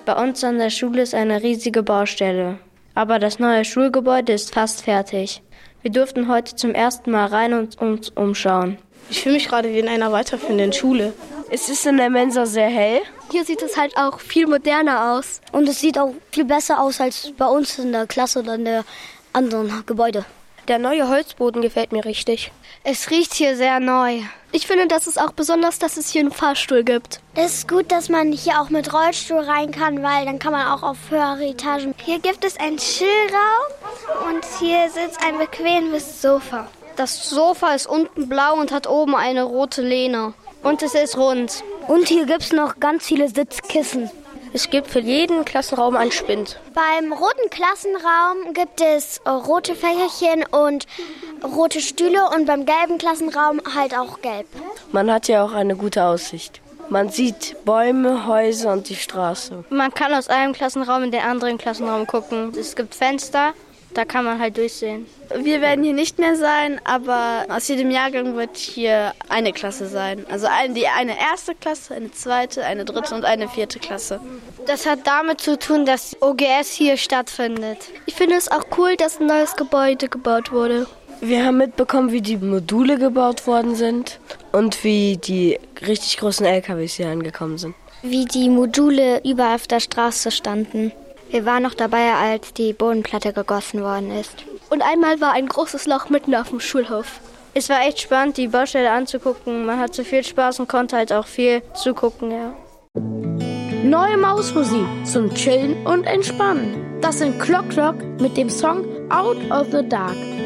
Bei uns an der Schule ist eine riesige Baustelle. Aber das neue Schulgebäude ist fast fertig. Wir durften heute zum ersten Mal rein und uns umschauen. Ich fühle mich gerade wie in einer weiterführenden Schule. Es ist in der Mensa sehr hell. Hier sieht es halt auch viel moderner aus. Und es sieht auch viel besser aus als bei uns in der Klasse oder in der anderen Gebäude. Der neue Holzboden gefällt mir richtig. Es riecht hier sehr neu. Ich finde, das ist auch besonders, dass es hier einen Fahrstuhl gibt. Es ist gut, dass man hier auch mit Rollstuhl rein kann, weil dann kann man auch auf höhere Etagen. Hier gibt es einen Chillraum und hier sitzt ein bequemes Sofa. Das Sofa ist unten blau und hat oben eine rote Lehne. Und es ist rund. Und hier gibt es noch ganz viele Sitzkissen. Es gibt für jeden Klassenraum einen Spind. Beim roten Klassenraum gibt es rote Fächerchen und rote Stühle und beim gelben Klassenraum halt auch gelb. Man hat ja auch eine gute Aussicht. Man sieht Bäume, Häuser und die Straße. Man kann aus einem Klassenraum in den anderen Klassenraum gucken. Es gibt Fenster, da kann man halt durchsehen. Wir werden hier nicht mehr sein, aber aus jedem Jahrgang wird hier eine Klasse sein. Also eine erste Klasse, eine zweite, eine dritte und eine vierte Klasse. Das hat damit zu tun, dass OGS hier stattfindet. Ich finde es auch cool, dass ein neues Gebäude gebaut wurde. Wir haben mitbekommen, wie die Module gebaut worden sind und wie die richtig großen LKWs hier angekommen sind. Wie die Module überall auf der Straße standen. Wir waren noch dabei, als die Bodenplatte gegossen worden ist. Und einmal war ein großes Loch mitten auf dem Schulhof. Es war echt spannend, die Baustelle anzugucken. Man hatte viel Spaß und konnte halt auch viel zugucken, ja. Neue Mausmusik zum Chillen und Entspannen. Das sind Clock Clock mit dem Song Out of the Dark.